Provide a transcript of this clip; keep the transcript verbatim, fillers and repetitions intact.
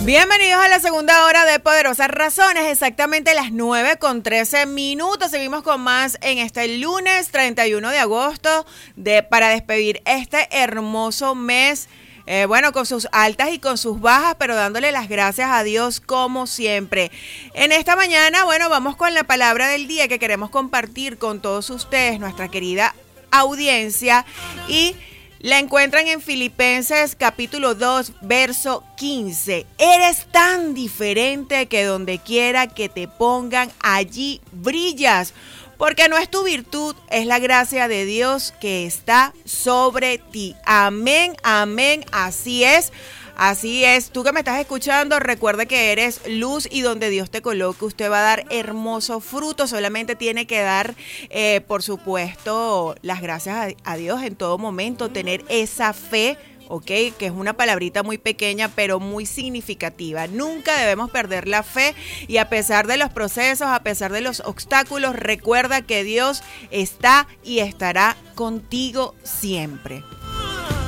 Bienvenidos a la segunda hora de Poderosas Razones, exactamente las nueve con trece minutos. Seguimos con más en este lunes treinta y uno de agosto de, para despedir este hermoso mes. Eh, bueno, con sus altas y con sus bajas, pero dándole las gracias a Dios como siempre. En esta mañana, bueno, vamos con la palabra del día que queremos compartir con todos ustedes, nuestra querida audiencia, y la encuentran en Filipenses capítulo dos, verso quince. Eres tan diferente que donde quiera que te pongan, allí brillas. Porque no es tu virtud, es la gracia de Dios que está sobre ti. Amén, amén, así es. Así es, tú que me estás escuchando, recuerda que eres luz y donde Dios te coloque, usted va a dar hermoso fruto. Solamente tiene que dar, eh, por supuesto, las gracias a, a Dios en todo momento, tener esa fe, ¿ok? Que es una palabrita muy pequeña, pero muy significativa. Nunca debemos perder la fe y a pesar de los procesos, a pesar de los obstáculos, recuerda que Dios está y estará contigo siempre.